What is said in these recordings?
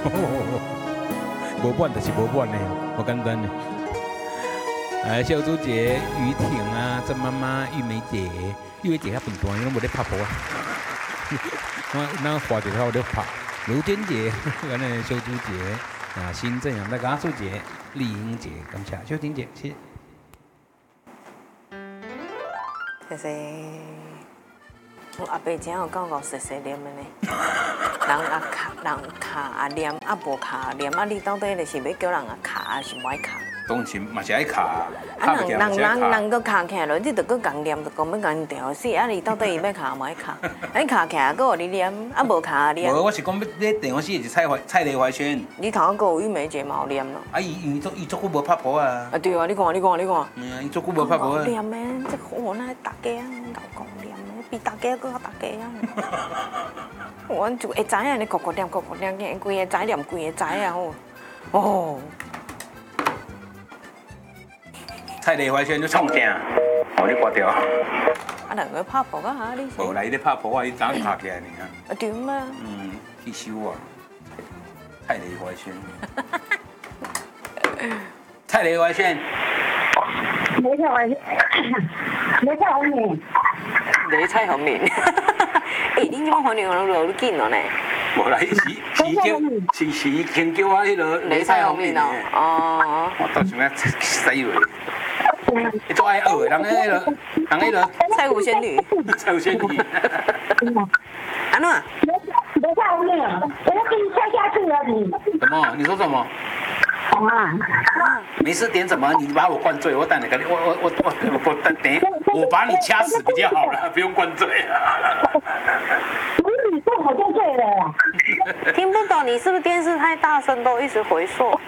无满就是无满的，好简单的。小猪姐、于婷啊、郑妈妈、玉梅姐，玉梅姐较笨蛋，伊拢无咧拍婆啊。那花姐有咧拍。卢娟姐，咱的小猪姐啊，新正阳的阿素姐、丽英姐，感谢小婷姐，谢谢。 谢谢。我阿伯真有讲细细念的呢，人卡念，无卡念，你到底就是要叫人卡，还是不爱卡？ 当然嘛是爱卡， 人个卡起来，你就搁讲念，就讲要讲调死，你到底要卡，唔爱卡？你卡起来，搁你念，无卡念。 无，我是讲要你电话是蔡丽怀萱。 你头个有玉梅姐嘛有念咯？ 伊足久无拍婆啊。 对啊，你看。 伊足久无拍婆啊。 念的，这我那大家老讲念的，比大家搁较大家啊。我就会知影，你个念，规个知念，规个知啊吼。哦。 蔡丽怀萱你创啥？你挂掉。 人个拍婆啊哈，你。 无来咧拍婆啊，伊打卡起来呢。 对吗？ 去收啊。蔡丽怀萱。蔡丽怀萱。 雷蔡红面。 雷蔡红面。你怎么反应落你紧了呢？ 无啦，是先叫我迄个雷蔡红面哦。我到时要洗落。你做爱学人迄个蔡湖仙女。 蔡湖仙女。 安怎？ 雷蔡红面，我要给你跳下去了你。 什么？你说什么？没事，点什么？你把我灌醉，我等你，我把你掐死比较好了，不用灌醉。 你这好像醉了。 听不懂，你是不是电视太大声，都一直回溯？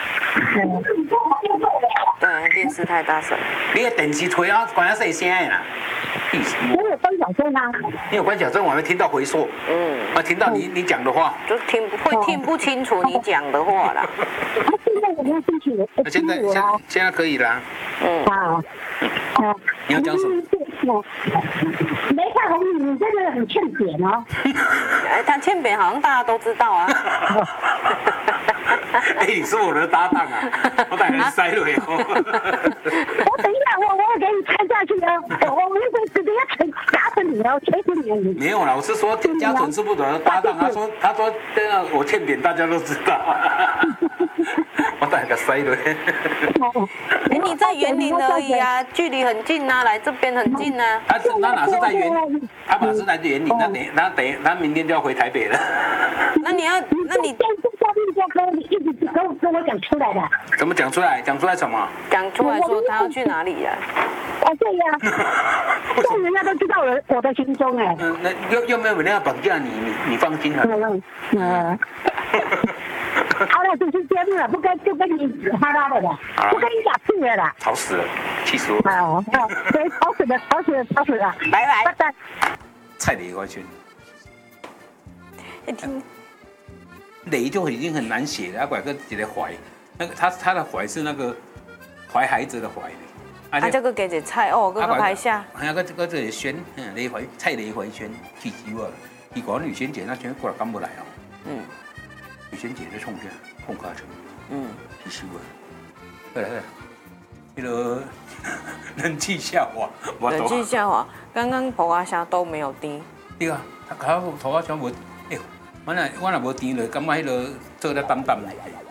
对，电视太大声。 你的电视吹啊，关啊细声的啦。 我有关小声啊。 你有关小声，我还没听到回溯。我听到你讲的话， 就听不清楚你讲的话啦。 现在有没有进去？ 现在可以啦。你要讲什么？ 雷蔡红面，你真的很欠扁哦。 他欠扁好像大家都知道啊。 你是我的搭档啊，我当然塞了哦。 我等一下，我要给你拆下去哦，我一会直接夹死你哦，锤死你！ 没有啦，我是说嘉准是不得搭档，他说这样我欠扁，大家都知道。我当然给塞了。 你在园林而已啊，距离很近啊，来这边很近啊。 他哪是在园林？他哪是在园林？他明天就要回台北了。 那你一直跟我讲出来的。 怎么讲出来？讲出来什么？ 讲出来说他要去哪里呀？ 对呀。让人家都知道我的行踪哎。 那又没有人要绑架你，你放心了。 好了，就是节目了，不跟你哈拉的了，不跟你打屁了啦。 吵死了，气死我！ 对，吵死了， 拜拜。 蔡丽怀萱。雷就已经很难写了，拐个一个怀，那个他的怀是那个怀孩子的怀。 这个给一菜哦，个拍下。 个这个萱，蔡丽怀萱，气死我了！伊讲女萱姐那全过来赶不来哦。女萱姐在冲下，碰卡车。气死我了！来，那个人气下滑， 人气下滑。刚刚婆阿虾都没有低。 对啊，他头阿虾无，我若无甜了，感觉迄个做得淡淡的。